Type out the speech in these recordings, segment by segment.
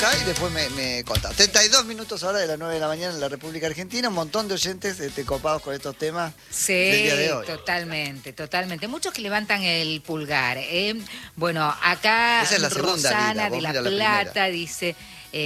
acá y después me contás. 32 minutos ahora de las 9 de la mañana en la República Argentina. Un montón de oyentes copados con estos temas del día de hoy. Totalmente. Muchos que levantan el pulgar. Bueno, acá esa es la Rosana de La Plata dice...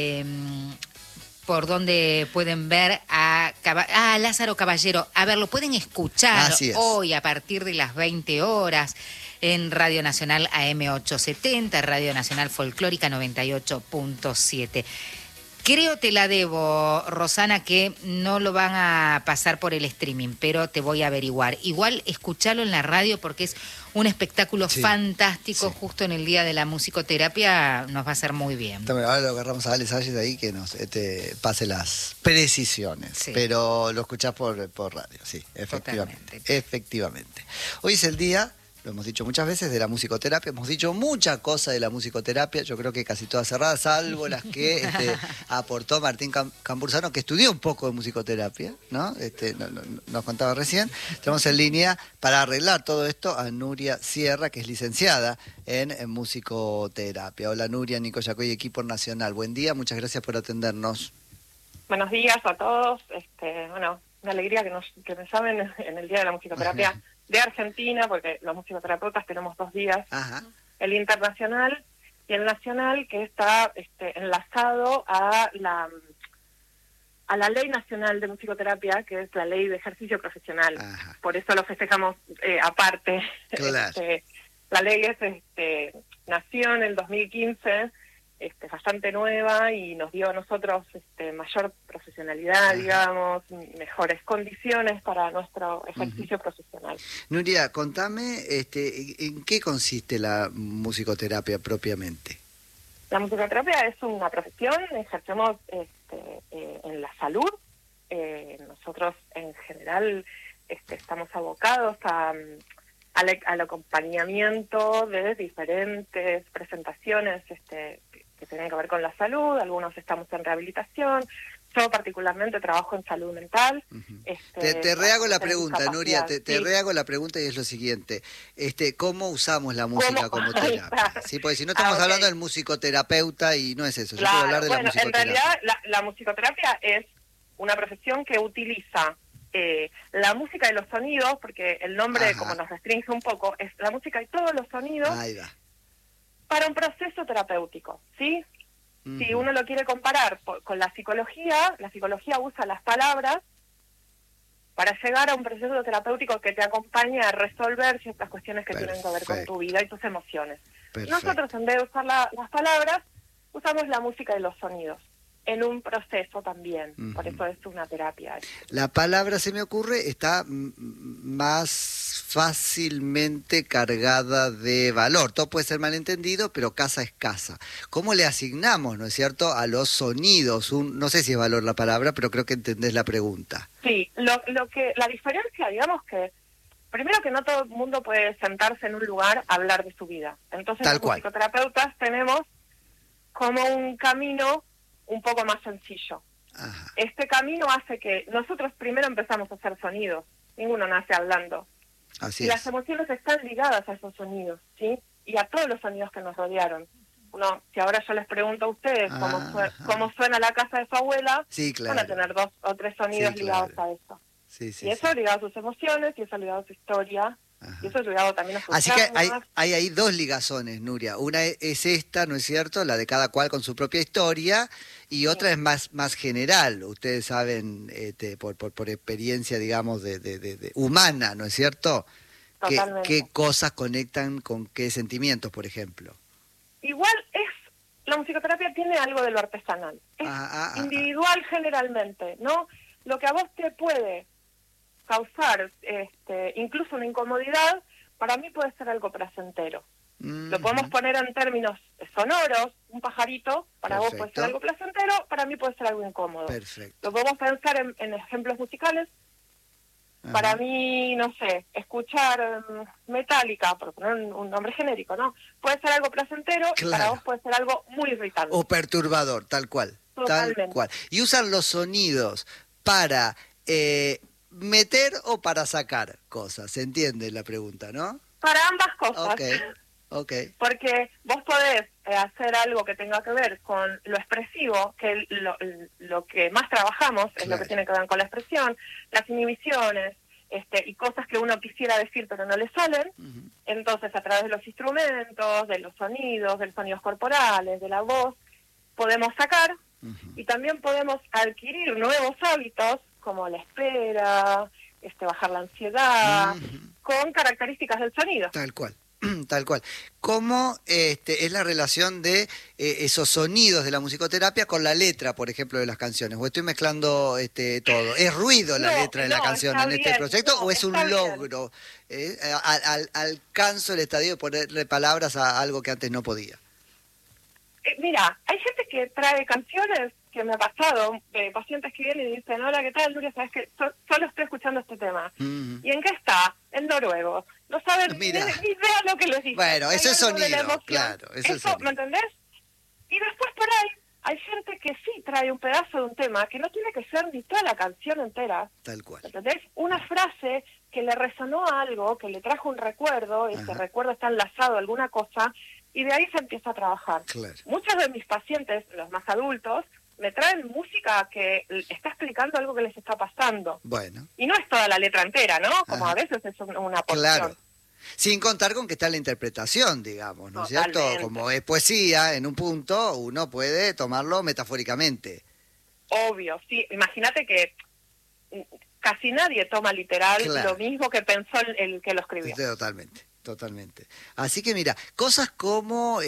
por donde pueden ver a Lázaro Caballero. A ver, lo pueden escuchar hoy a partir de las 20 horas en Radio Nacional AM 870, Radio Nacional Folclórica 98.7. Creo te la debo, Rosana, que no lo van a pasar por el streaming, pero te voy a averiguar. Igual escuchalo en la radio porque es un espectáculo fantástico. Justo en el día de la musicoterapia nos va a hacer muy bien. Ahora lo agarramos a Alex Salles ahí que nos pase las precisiones, pero lo escuchás por radio, sí, efectivamente. Hoy es el día... Lo hemos dicho muchas veces de la musicoterapia, hemos dicho mucha cosa de la musicoterapia, yo creo que casi todas cerradas, salvo las que aportó Martín Cambursano, que estudió un poco de musicoterapia, ¿no? Nos contaba recién. Tenemos en línea para arreglar todo esto a Nuria Sierra, que es licenciada en musicoterapia. Hola Nuria, Nico Yacoy, equipo nacional. Buen día, muchas gracias por atendernos. Buenos días a todos. Una alegría que me llamen en el Día de la Musicoterapia de Argentina, porque los musicoterapeutas tenemos 2 días, el internacional y el nacional, que está enlazado a la Ley Nacional de Musicoterapia, que es la Ley de Ejercicio Profesional. Por eso lo festejamos aparte. Claro. La ley nació en el 2015, bastante nueva, y nos dio a nosotros mayor profesionalidad, digamos, mejores condiciones para nuestro ejercicio profesional. Nuria, contame en qué consiste la musicoterapia propiamente. La musicoterapia es una profesión, ejercemos en la salud. Nosotros en general estamos abocados al acompañamiento de diferentes presentaciones que tienen que ver con la salud. Algunos estamos en rehabilitación. Yo particularmente trabajo en salud mental. Te rehago la pregunta, Nuria, te rehago la pregunta y es lo siguiente. ¿Cómo usamos la música como terapia? ¿Sí? Porque si no estamos hablando del musicoterapeuta y no es eso. Yo quiero hablar de la musicoterapia. En realidad la musicoterapia es una profesión que utiliza la música y los sonidos, porque el nombre como nos restringe un poco, es la música y todos los sonidos para un proceso terapéutico, ¿sí? Si uno lo quiere comparar con la psicología usa las palabras para llegar a un proceso terapéutico que te acompañe a resolver ciertas cuestiones que tienen que ver con tu vida y tus emociones. Nosotros, en vez de usar las palabras, usamos la música y los sonidos en un proceso también, por eso es una terapia. La palabra, se me ocurre, está más fácilmente cargada de valor. Todo puede ser malentendido, pero casa es casa. ¿Cómo le asignamos, no es cierto, a los sonidos? No sé si es valor la palabra, pero creo que entendés la pregunta. Sí, la diferencia, digamos que, primero que no todo el mundo puede sentarse en un lugar a hablar de su vida. Entonces los psicoterapeutas tenemos como un camino un poco más sencillo. Este camino hace que nosotros primero empezamos a hacer sonidos. Ninguno nace hablando. Así las emociones están ligadas a esos sonidos, ¿sí? Y a todos los sonidos que nos rodearon. Si ahora yo les pregunto a ustedes cómo suena la casa de su abuela, van a tener 2 o 3 sonidos ligados a eso. Y eso ligado a sus emociones, y eso ligado a su historia, y eso ligado también a sus Así que hay ahí 2 ligazones, Nuria. Una es esta, ¿no es cierto?, la de cada cual con su propia historia, y otra es más general. Ustedes saben, por experiencia, digamos, de humana, ¿no es cierto?, qué cosas conectan con qué sentimientos, por ejemplo. Igual la musicoterapia tiene algo de lo artesanal. Es individual generalmente, ¿no? Lo que a vos te puede causar incluso una incomodidad, para mí puede ser algo placentero. Lo podemos poner en términos sonoros. Un pajarito para vos puede ser algo placentero, para mí puede ser algo incómodo. Lo podemos pensar en ejemplos musicales. Para mí, no sé, escuchar Metallica, por poner un nombre genérico, ¿no? Puede ser algo placentero, y para vos puede ser algo muy irritante. O perturbador, tal cual. Totalmente. Tal cual. Y usan los sonidos para meter o para sacar cosas. ¿Se entiende la pregunta, no? Para ambas cosas. Okay. Porque vos podés hacer algo que tenga que ver con lo expresivo, que lo que más trabajamos es lo que tiene que ver con la expresión, las inhibiciones, y cosas que uno quisiera decir pero no le salen. Entonces, a través de los instrumentos, de los sonidos corporales, de la voz, podemos sacar y también podemos adquirir nuevos hábitos como la espera, bajar la ansiedad, con características del sonido. Tal cual. Tal cual. ¿Cómo es la relación de esos sonidos de la musicoterapia con la letra, por ejemplo, de las canciones? ¿O estoy mezclando todo? ¿Es ruido la letra de la canción en este proyecto o es un logro? ¿Alcanzo el estadio de ponerle palabras a algo que antes no podía? Mira, hay gente que trae canciones que me ha pasado, pacientes que vienen y dicen, hola, ¿qué tal, Nuria? Sabes que solo estoy escuchando este tema. ¿Y en qué está? En noruego. No saben ni idea lo que les dice. Bueno, eso es sonido, claro. Eso, ¿me entendés? Y después por ahí hay gente que sí trae un pedazo de un tema que no tiene que ser ni toda la canción entera. Tal cual. ¿Entendés? Una frase que le resonó a algo, que le trajo un recuerdo, ese recuerdo está enlazado a alguna cosa, y de ahí se empieza a trabajar. Claro. Muchos de mis pacientes, los más adultos, me traen música que está explicando algo que les está pasando. Bueno. Y no es toda la letra entera, ¿no? Como a veces es una porción. Claro. Sin contar con que está la interpretación, digamos, ¿no es cierto? Como es poesía, en un punto uno puede tomarlo metafóricamente. Obvio, sí. Imagínate que casi nadie toma literal lo mismo que pensó el que lo escribió. Totalmente. Así que mira, cosas como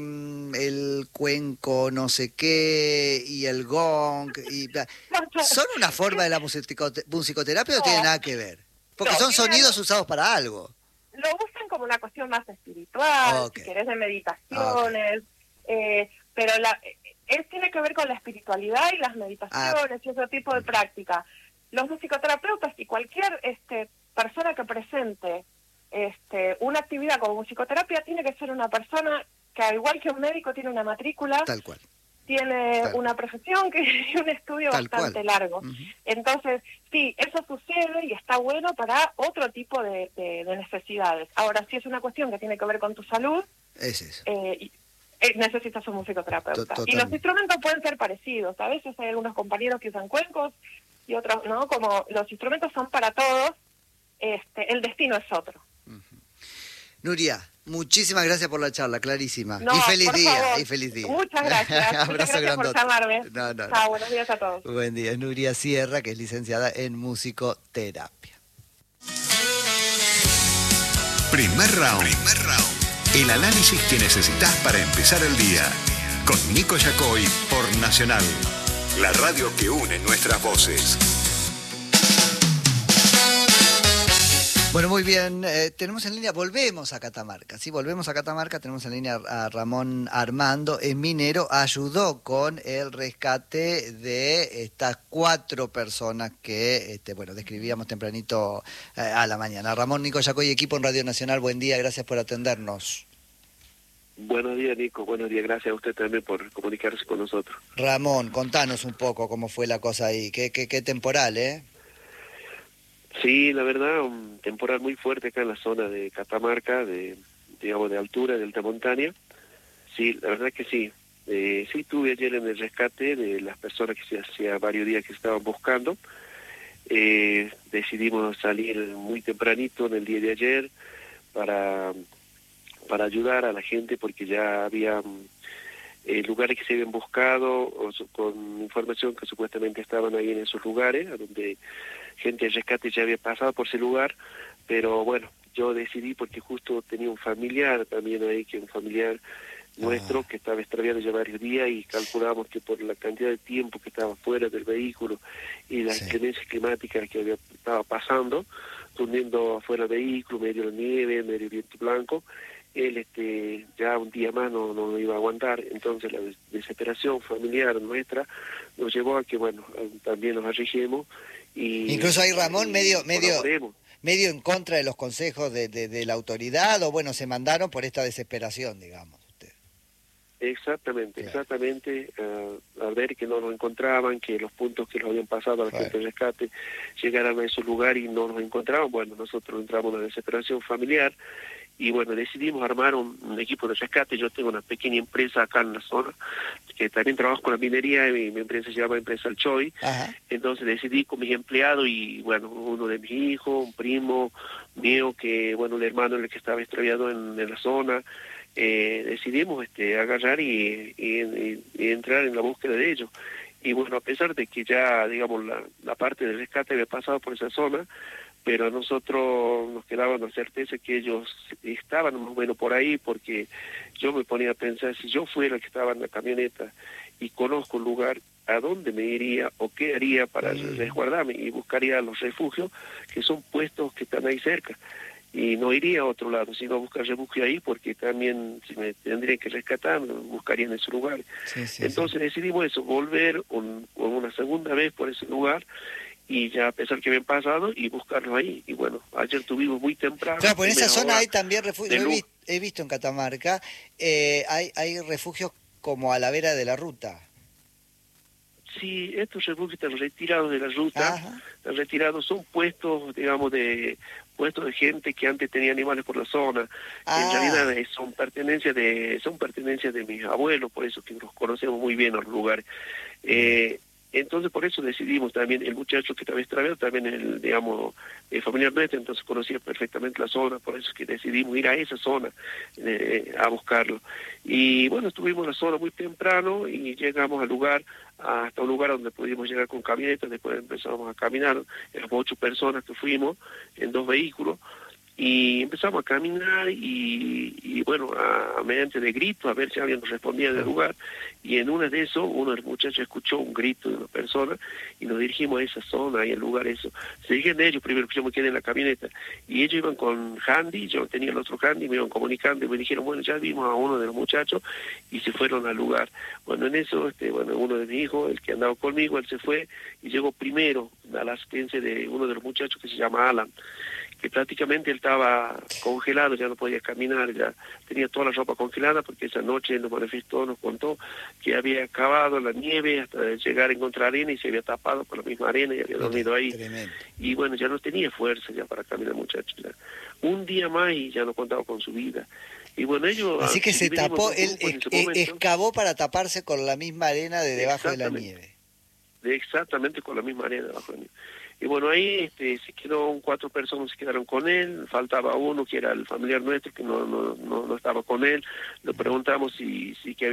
el cuenco, no sé qué, y el gong, ¿son una forma de la musicoterapia o no tiene nada que ver? Porque son sonidos usados para algo. Lo usan como una cuestión más espiritual, si querés, de meditaciones, pero tiene que ver con la espiritualidad y las meditaciones y ese tipo de práctica. Los musicoterapeutas y cualquier persona que presente una actividad como musicoterapia tiene que ser una persona que, al igual que un médico, tiene una matrícula, tal cual, tiene una profesión que tiene un estudio bastante largo. Entonces, sí, eso sucede y está bueno para otro tipo de necesidades. Ahora, si es una cuestión que tiene que ver con tu salud, es eso. Necesitas un musicoterapeuta. Y los instrumentos pueden ser parecidos. A veces hay algunos compañeros que usan cuencos y otros no. Como los instrumentos son para todos, el destino es otro. Nuria, muchísimas gracias por la charla, clarísima. Y feliz día. Muchas gracias. Abrazo gracias por llamarme. No. Buenos días a todos. Buen día. Es Nuria Sierra, que es licenciada en musicoterapia. Primer round. El análisis que necesitas para empezar el día. Con Nico Yacoy por Nacional. La radio que une nuestras voces. Bueno, muy bien. Tenemos en línea, volvemos a Catamarca. Sí, volvemos a Catamarca. Tenemos en línea a Ramón Armando, es minero, ayudó con el rescate de estas 4 personas que, describíamos tempranito a la mañana. Ramón, Nico Yacoy, equipo en Radio Nacional, buen día, gracias por atendernos. Buenos días, Nico. Buenos días. Gracias a usted también por comunicarse con nosotros. Ramón, contanos un poco cómo fue la cosa ahí. Qué temporal, ¿eh? Sí, la verdad, un temporal muy fuerte acá en la zona de Catamarca, de altura, de alta montaña. Sí, la verdad que sí. Sí, estuve ayer en el rescate de las personas que hacía varios días que estaban buscando. Decidimos salir muy tempranito en el día de ayer para ayudar a la gente, porque ya había lugares que se habían buscado con información que supuestamente estaban ahí en esos lugares, a donde gente de rescate ya había pasado por ese lugar, pero bueno, yo decidí, porque justo tenía un familiar también ahí, que un familiar nuestro que estaba extraviado ya varios días, y calculamos que por la cantidad de tiempo que estaba fuera del vehículo y las inclemencias climáticas que estaba pasando, durmiendo afuera del vehículo, medio de nieve, medio viento blanco, él ya un día más no iba a aguantar. Entonces la desesperación familiar nuestra nos llevó a que, también nos arriesguemos. Y incluso ahí, Ramón, medio en contra de los consejos de la autoridad, o se mandaron por esta desesperación, digamos. Exactamente, al ver que no nos encontraban, que los puntos que nos habían pasado a la gente de rescate llegaran a esos lugares y no nos encontraban, nosotros entramos en la desesperación familiar y bueno, decidimos armar un equipo de rescate. Yo tengo una pequeña empresa acá en la zona, que también trabajo con la minería, y mi empresa se llama Empresa El Choy. Ajá. Entonces decidí con mis empleados y bueno, uno de mis hijos, un primo mío, que bueno, el hermano el que estaba extraviado en la zona, decidimos agarrar y entrar en la búsqueda de ellos. Y bueno, a pesar de que ya, digamos, la parte del rescate había pasado por esa zona, pero a nosotros nos quedaba la certeza que ellos estaban más o menos por ahí, porque yo me ponía a pensar, si yo fuera el que estaba en la camioneta y conozco un lugar, ¿a dónde me iría o qué haría para resguardarme? Y buscaría los refugios, que son puestos que están ahí cerca. Y no iría a otro lado, sino a buscar refugio ahí, porque también si me tendrían que rescatar, me buscaría en ese lugar. Entonces decidimos eso, volver una segunda vez por ese lugar, y ya a pesar que habían pasado, y buscarlos ahí. Y bueno, ayer tuvimos muy temprano. Claro, pues en esa zona hay también refugios, he visto en Catamarca, hay refugios como a la vera de la ruta. Sí, estos refugios están retirados de la ruta, están retirados, son puestos, digamos, puestos de gente que antes tenía animales por la zona. En realidad son pertenencias de mis abuelos, por eso que los conocemos muy bien los lugares. Entonces por eso decidimos también, el muchacho que estaba extraviado también digamos, familiar nuestro, entonces conocía perfectamente la zona, por eso es que decidimos ir a esa zona a buscarlo. Y bueno, estuvimos en la zona muy temprano y llegamos al lugar, hasta un lugar donde pudimos llegar con camionetas. Después empezamos a caminar, éramos 8 personas que fuimos en 2 vehículos, y empezamos a caminar y bueno, mediante de gritos, a ver si alguien nos respondía del lugar, y en una de esos, uno de los muchachos escuchó un grito de una persona, y nos dirigimos a esa zona, ahí el lugar eso. Se dijeron ellos primero, que yo me quedé en la camioneta, y ellos iban con handy, yo tenía el otro handy, me iban comunicando, y me dijeron, bueno, ya vimos a uno de los muchachos, y se fueron al lugar. Bueno, en eso, uno de mis hijos, el que andaba conmigo, él se fue, y llegó primero a la asistencia de uno de los muchachos que se llama Alan, que prácticamente él estaba congelado, ya no podía caminar, ya tenía toda la ropa congelada, porque esa noche él nos manifestó, nos contó que había acabado la nieve hasta llegar a encontrar arena, y se había tapado por la misma arena y había dormido ahí. Tremendo. Y bueno, ya no tenía fuerza ya para caminar, muchachos. Ya. Un día más y ya no contaba con su vida. Y bueno, ellos... Así que se tapó, él excavó para taparse con la misma arena de debajo de la nieve. Exactamente, con la misma arena debajo de la nieve. Y bueno, ahí se quedó 4 personas, se quedaron con él, faltaba uno que era el familiar nuestro, que no estaba con él. Le preguntamos si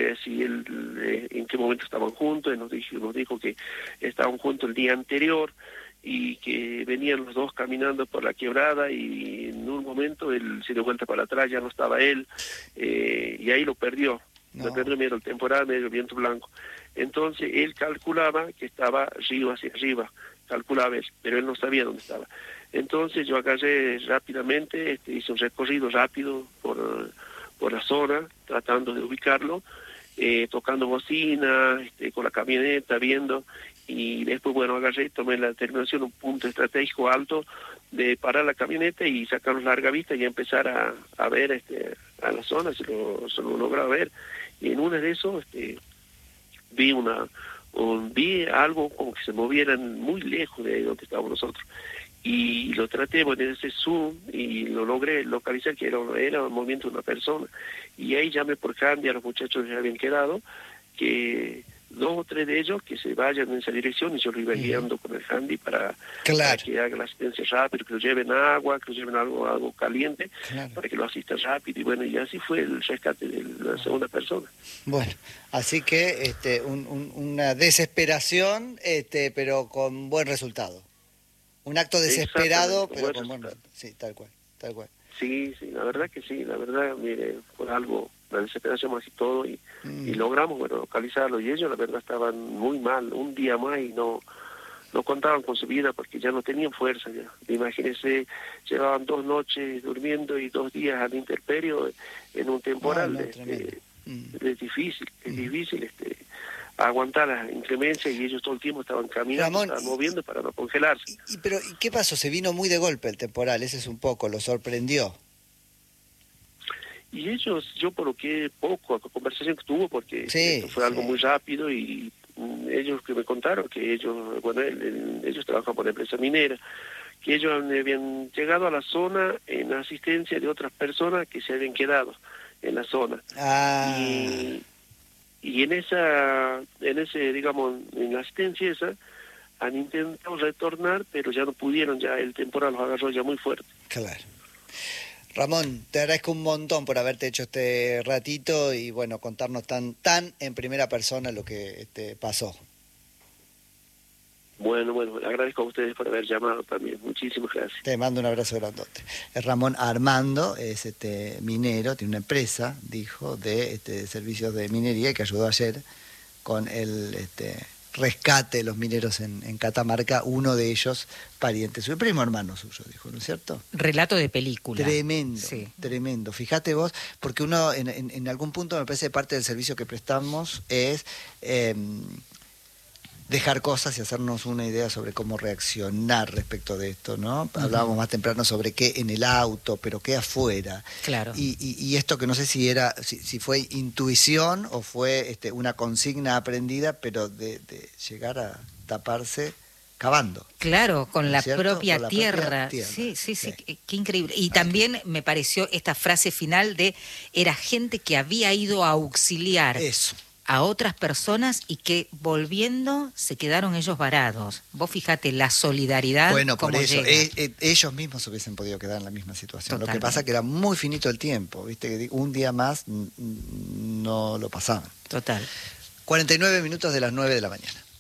él, en qué momento estaban juntos, y nos dijo que estaban juntos el día anterior, y que venían los dos caminando por la quebrada, y en un momento él se dio vuelta para atrás, ya no estaba él, y ahí lo perdió. Lo perdió medio el temporal, medio el viento blanco. Entonces él calculaba que estaba río hacia arriba, calculaba él, pero él no sabía dónde estaba. Entonces yo agarré rápidamente, hice un recorrido rápido por la zona, tratando de ubicarlo, tocando bocina, con la camioneta, viendo, y después, bueno, agarré y tomé la determinación, un punto estratégico alto, de parar la camioneta y sacarnos larga vista y empezar a ver a la zona, se lo lograba ver. Y en una de esos vi algo como que se movieran muy lejos de donde estábamos nosotros, y lo traté, bueno, en ese zoom, y lo logré localizar que era un movimiento de una persona, y ahí llamé por handy a los muchachos que habían quedado, que 2 o 3 de ellos que se vayan en esa dirección, y yo lo iba guiando con el handy para que haga la asistencia rápido, que lo lleven agua, que lo lleven algo caliente, para que lo asistan rápido. Y bueno, y así fue el rescate de la segunda persona. Bueno, así que una desesperación, pero con buen resultado. Un acto desesperado, pero con buen resultado. Sí, tal cual. Sí, la verdad que sí, la verdad, mire, por algo, la desesperación más y todo, y logramos, bueno, localizarlo, y ellos la verdad estaban muy mal, un día más, y no contaban con su vida porque ya no tenían fuerza ya. Imagínense, llevaban 2 noches durmiendo y 2 días al intemperio en un temporal. Es difícil, aguantar las inclemencias, y ellos todo el tiempo estaban caminando, Ramón, estaban moviendo para no congelarse. Pero ¿qué pasó? Se vino muy de golpe el temporal, ese es un poco, lo sorprendió. Y ellos, yo por lo que poco, la conversación que tuvo, porque fue algo muy rápido, y ellos que me contaron que ellos, bueno, ellos trabajan por la empresa minera, que ellos habían llegado a la zona en asistencia de otras personas que se habían quedado en la zona. Y en ese, digamos, en la asistencia esa, han intentado retornar, pero ya no pudieron, ya el temporal los agarró ya muy fuerte. Claro. Ramón, te agradezco un montón por haberte hecho este ratito y bueno, contarnos tan en primera persona lo que pasó. Bueno, agradezco a ustedes por haber llamado también. Muchísimas gracias. Te mando un abrazo grandote. Es Ramón Armando, es minero, tiene una empresa, dijo, de servicios de minería que ayudó ayer con el rescate de los mineros en Catamarca, uno de ellos pariente suyo, primo hermano suyo, dijo, ¿no es cierto? Relato de película. Tremendo, sí. Tremendo. Fíjate vos, porque uno en algún punto me parece parte del servicio que prestamos es dejar cosas y hacernos una idea sobre cómo reaccionar respecto de esto, ¿no? Uh-huh. Hablábamos más temprano sobre qué en el auto, pero qué afuera. Claro. Y esto que no sé si fue intuición o fue una consigna aprendida, pero de llegar a taparse cavando. Claro, con la propia con la tierra. propia tierra. Sí, qué increíble. Y también me pareció esta frase final de era gente que había ido a auxiliar. Eso. A otras personas y que volviendo se quedaron ellos varados. Vos fíjate la solidaridad. Bueno, por eso, llega. Ellos mismos hubiesen podido quedar en la misma situación. Totalmente. Lo que pasa es que era muy finito el tiempo, viste que un día más no lo pasaban. Total. 49 minutos de las 9 de la mañana.